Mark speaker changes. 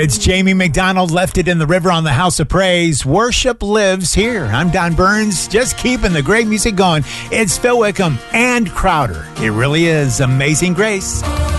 Speaker 1: It's Jamie McDonald, Left It in the River on the House of Praise. Worship lives here. I'm Don Burns, just keeping the great music going. It's Phil Wickham and Crowder. It really is Amazing Grace.